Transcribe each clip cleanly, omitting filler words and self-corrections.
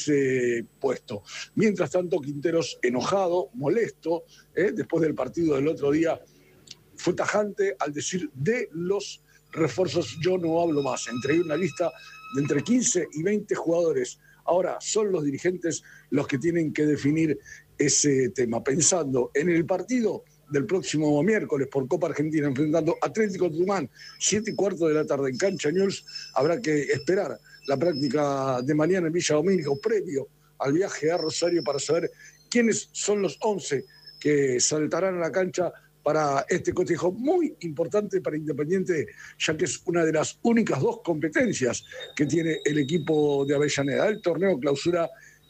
ese puesto. Mientras tanto, Quinteros enojado, molesto, después del partido del otro día, fue tajante al decir: de los refuerzos yo no hablo más. Entregué una lista de entre 15 y 20 jugadores. Ahora son los dirigentes los que tienen que definir ese tema, pensando en el partido del próximo miércoles por Copa Argentina, enfrentando Atlético Tucumán, 7:15 de la tarde en Cancha News. Habrá que esperar la práctica de mañana en Villa Domínico, previo al viaje a Rosario, para saber quiénes son los 11 que saltarán a la cancha para este cotejo muy importante para Independiente, ya que es una de las únicas dos competencias que tiene el equipo de Avellaneda, el torneo clausura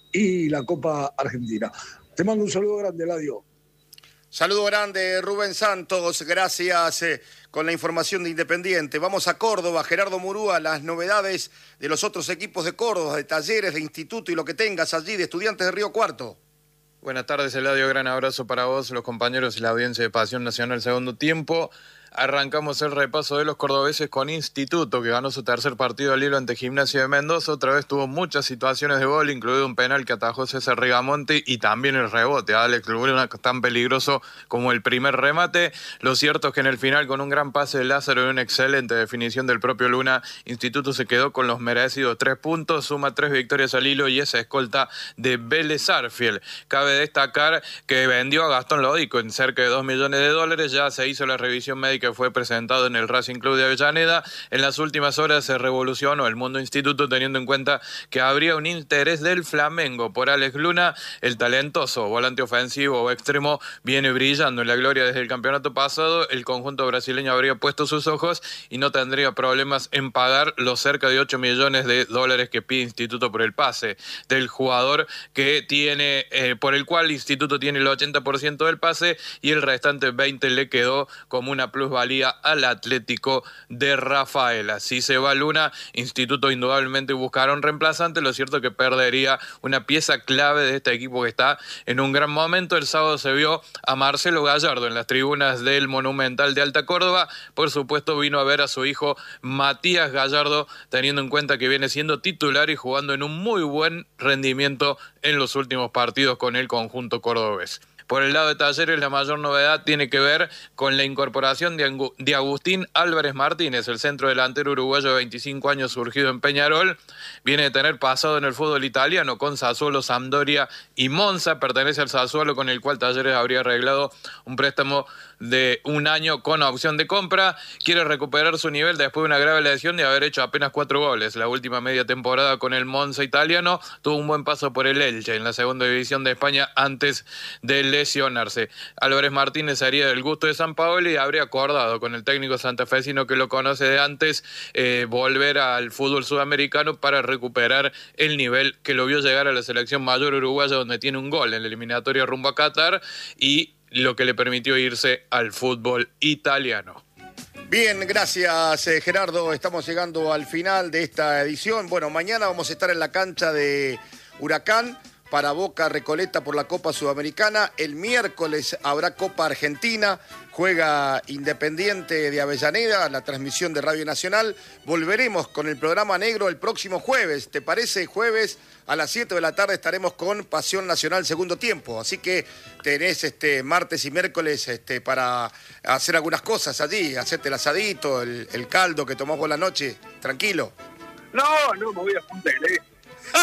y la Copa Argentina. Te mando un saludo grande, Eladio. Saludo grande, Rubén Santos, gracias con la información de Independiente. Vamos a Córdoba, Gerardo Murúa, las novedades de los otros equipos de Córdoba, de Talleres, de Instituto y lo que tengas allí, de Estudiantes de Río Cuarto. Buenas tardes, Eladio, gran abrazo para vos, los compañeros y la audiencia de Pasión Nacional Segundo Tiempo. Arrancamos el repaso de los cordobeses con Instituto, que ganó su tercer partido al hilo ante Gimnasia de Mendoza. Otra vez tuvo muchas situaciones de gol, incluido un penal que atajó César Rigamonte y también el rebote a Alex Luna, tan peligroso como el primer remate. Lo cierto es que en el final, con un gran pase de Lázaro y una excelente definición del propio Luna, Instituto se quedó con los merecidos 3 puntos, suma 3 victorias al hilo y esa escolta de Vélez Sarsfield. Cabe destacar que vendió a Gastón Lodico en cerca de $2 millones, ya se hizo la revisión médica que fue presentado en el Racing Club de Avellaneda. En las últimas horas se revolucionó el mundo Instituto, teniendo en cuenta que habría un interés del Flamengo por Alex Luna. El talentoso volante ofensivo o extremo viene brillando en la gloria desde el campeonato pasado. El conjunto brasileño habría puesto sus ojos y no tendría problemas en pagar los cerca de $8 millones que pide Instituto por el pase del jugador, que tiene por el cual Instituto tiene el 80% del pase y el restante 20% le quedó como una plusvalía al Atlético de Rafaela. Si se va Luna, Instituto indudablemente buscará un reemplazante. Lo cierto es que perdería una pieza clave de este equipo que está en un gran momento. El sábado se vio a Marcelo Gallardo en las tribunas del Monumental de Alta Córdoba. Por supuesto vino a ver a su hijo Matías Gallardo, teniendo en cuenta que viene siendo titular y jugando en un muy buen rendimiento en los últimos partidos con el conjunto cordobés. Por el lado de Talleres, la mayor novedad tiene que ver con la incorporación de Agustín Álvarez Martínez, el centro delantero uruguayo de 25 años surgido en Peñarol. Viene de tener pasado en el fútbol italiano con Sassuolo, Sampdoria y Monza. Pertenece al Sassuolo, con el cual Talleres habría arreglado un préstamo de 1 año con opción de compra. Quiere recuperar su nivel después de una grave lesión de haber hecho apenas 4 goles. La última media temporada con el Monza italiano, tuvo un buen paso por el Elche en la segunda división de España antes de lesionarse. Álvarez Martínez sería del gusto de Sampaoli y habría acordado con el técnico santafesino, que lo conoce de antes, volver al fútbol sudamericano para recuperar el nivel que lo vio llegar a la selección mayor uruguaya, donde tiene un gol en la eliminatoria rumbo a Qatar, y lo que le permitió irse al fútbol italiano. Bien, gracias Gerardo. Estamos llegando al final de esta edición. Bueno, mañana vamos a estar en la cancha de Huracán para Boca Recoleta por la Copa Sudamericana. El miércoles habrá Copa Argentina, juega Independiente de Avellaneda, la transmisión de Radio Nacional. Volveremos con el programa negro el próximo jueves. ¿Te parece? Jueves a las 7 de la tarde estaremos con Pasión Nacional Segundo Tiempo. Así que tenés martes y miércoles para hacer algunas cosas allí, hacerte el asadito, el caldo que tomás por la noche. Tranquilo. No, me voy a Punta del Este.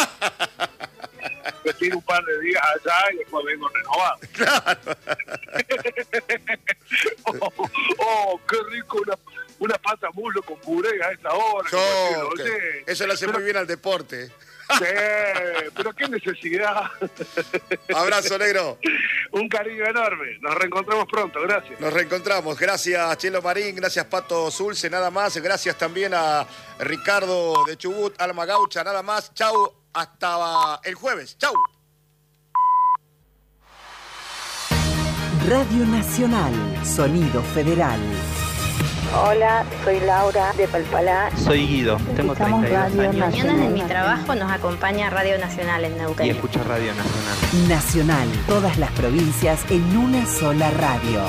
Estoy un par de días allá y después vengo renovado. Claro. Qué rico una pata muslo con puré a esta hora. Eso le hace muy bien al deporte. Sí, pero qué necesidad. Abrazo, negro. Un cariño enorme. Nos reencontramos pronto, gracias. Nos reencontramos. Gracias, Chelo Marín. Gracias, Pato Zulce. Nada más. Gracias también a Ricardo de Chubut, Alma Gaucha. Nada más. Chau. Hasta el jueves. Chau. Radio Nacional, Sonido Federal. Hola, soy Laura de Palpalá. Soy Guido, tengo 32 años. Mañana en mi trabajo nos acompaña Radio Nacional en Neuquén. Y escucho Radio Nacional. Nacional, todas las provincias en una sola radio.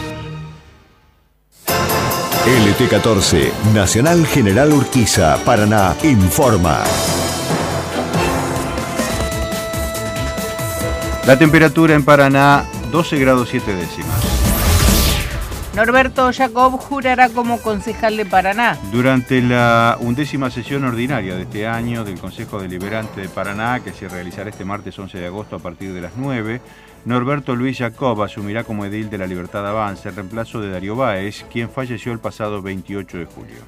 LT14, Nacional General Urquiza, Paraná, informa. La temperatura en Paraná, 12 grados 7 décimas. Norberto Jacob jurará como concejal de Paraná. Durante la 11ª sesión ordinaria de este año del Consejo Deliberante de Paraná, que se realizará este martes 11 de agosto a partir de las 9, Norberto Luis Jacob asumirá como edil de la Libertad Avanza en reemplazo de Darío Báez, quien falleció el pasado 28 de julio.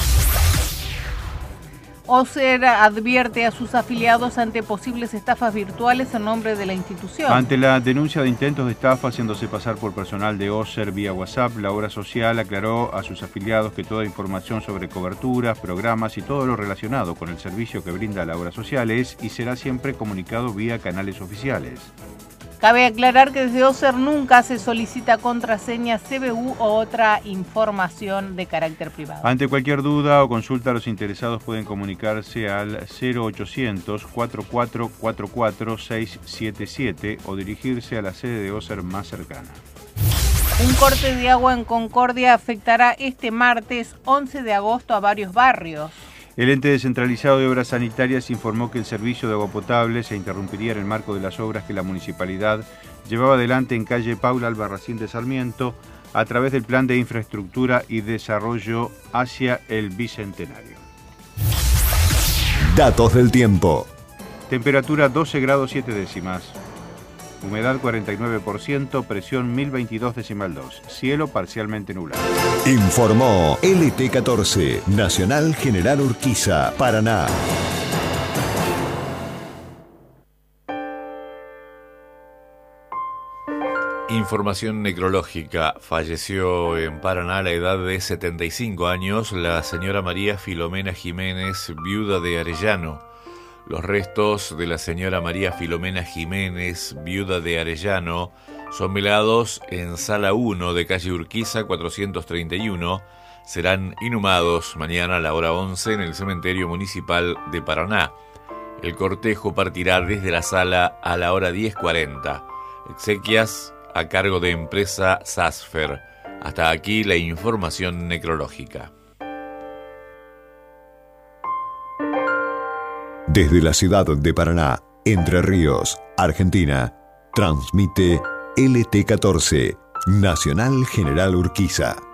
OSER advierte a sus afiliados ante posibles estafas virtuales en nombre de la institución. Ante la denuncia de intentos de estafa haciéndose pasar por personal de OSER vía WhatsApp, la obra social aclaró a sus afiliados que toda información sobre coberturas, programas y todo lo relacionado con el servicio que brinda la obra social es y será siempre comunicado vía canales oficiales. Cabe aclarar que desde OSER nunca se solicita contraseña, CBU o otra información de carácter privado. Ante cualquier duda o consulta, los interesados pueden comunicarse al 0800 4444 677 o dirigirse a la sede de OSER más cercana. Un corte de agua en Concordia afectará este martes 11 de agosto a varios barrios. El ente descentralizado de obras sanitarias informó que el servicio de agua potable se interrumpiría en el marco de las obras que la municipalidad llevaba adelante en calle Paula Albarracín de Sarmiento a través del Plan de Infraestructura y Desarrollo hacia el Bicentenario. Datos del tiempo. Temperatura 12 grados 7 décimas. Humedad 49%, presión 1022,2. Cielo parcialmente nublado. Informó LT14, Nacional General Urquiza, Paraná. Información necrológica. Falleció en Paraná a la edad de 75 años la señora María Filomena Jiménez, viuda de Arellano. Los restos de la señora María Filomena Jiménez, viuda de Arellano, son velados en Sala 1 de calle Urquiza 431. Serán inhumados mañana a la hora 11 en el cementerio municipal de Paraná. El cortejo partirá desde la sala a la hora 10:40. Exequias a cargo de empresa Sasfer. Hasta aquí la información necrológica. Desde la ciudad de Paraná, Entre Ríos, Argentina, transmite LT14, Nacional General Urquiza.